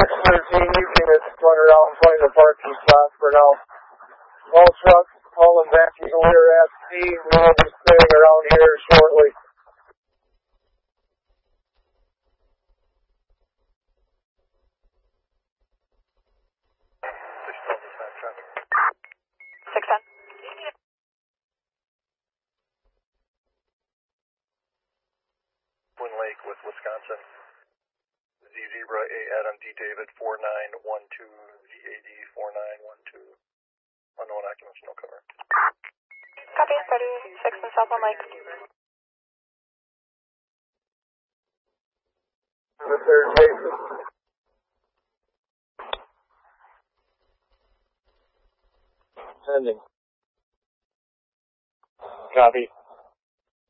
613, you can just run around and find the parking spots for now. All trucks, all evacuees we're at sea, we'll be staying around here shortly. Twin Lake with Wisconsin. Z Zebra A Adam D David 4912 VAD 4912. Unknown occupants, no cover. Copy, 36 in Southland Lake. The third base. Sending. Copy.